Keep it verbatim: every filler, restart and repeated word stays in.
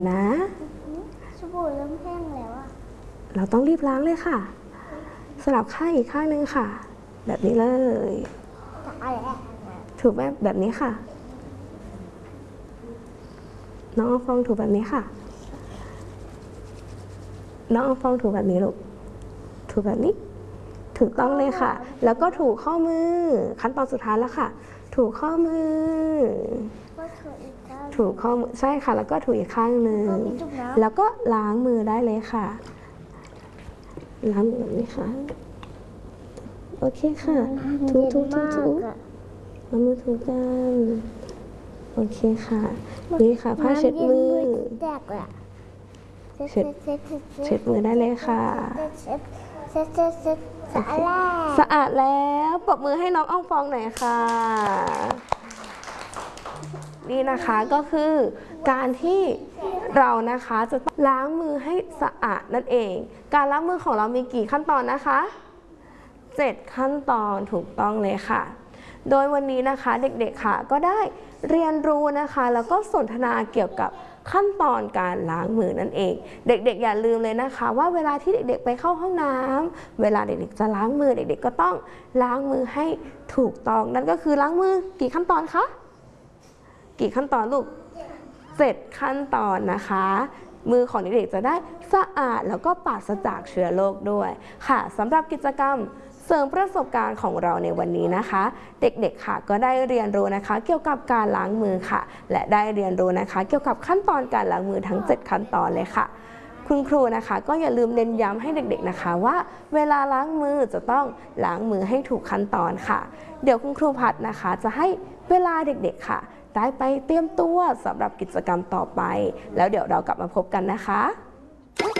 นะสบู่เริ่มแห้งแล้วอะเราต้องรีบล้างเลยค่ะสลับข้างอีกข้างนึงค่ะแบบนี้เลยถูกแบบแบบนี้ค่ะน้องอองฟองถูแบบนี้ค่ะน้องอองฟองถูแบบนี้ลูกถูแบบนี้ถูกต้องเลยค่ะแล้วก็ถูข้อมือขั้นตอนสุดท้ายแล้วค่ะถูข้อมือถูข้อมือใช่ค่ะแล้วก็ถูอีกข้างหนึ่งแล้วก็ล้างมือได้เลยค่ะล้างมือแบบนี้ค่ะโอเคค่ะถูถูถูถูเอามือถูกันโอเคค่ะนี่ค่ะผ้าเช็ดมือเช็ดเช็ดมือได้เลยค่ะสะอาดสะอาดแล้วปรบมือให้น้องอ่องฟองหน่อยค่ะนี่นะคะก็คือการที่เรานะคะจะล้างมือให้สะอาดนั่นเองการล้างมือของเรามีกี่ขั้นตอนนะคะเจ็ดขั้นตอนถูกต้องเลยค่ะโดยวันนี้นะคะเด็กๆค่ะก็ได้เรียนรู้นะคะแล้วก็สนทนาเกี่ยวกับขั้นตอนการล้างมือนั่นเองเด็กๆอย่าลืมเลยนะคะว่าเวลาที่เด็กๆไปเข้าห้องน้ำเวลาเด็กๆจะล้างมือเด็กๆก็ต้องล้างมือให้ถูกต้องนั่นก็คือล้างมือกี่ขั้นตอนคะกี่ขั้นตอนลูกเจ็ดขั้นตอนนะคะมือของเด็กๆจะได้สะอาดแล้วก็ปราศจากเชื้อโรคด้วยค่ะสำหรับกิจกรรมเสริมประสบการณ์ของเราในวันนี้นะคะเด็กๆค่ะก็ได้เรียนรู้นะคะเกี่ยวกับการล้างมือค่ะและได้เรียนรู้นะคะเกี่ยวกับขั้นตอนการล้างมือทั้งเจ็ดขั้นตอนเลยค่ะคุณครูนะคะก็อย่าลืมเน้นย้ำให้เด็กๆนะคะว่าเวลาล้างมือจะต้องล้างมือให้ถูกขั้นตอนค่ะเดี๋ยวคุณครูพัดนะคะจะให้เวลาเด็กๆค่ะได้ไปเตรียมตัวสำหรับกิจกรรมต่อไปแล้วเดี๋ยวเรากลับมาพบกันนะคะ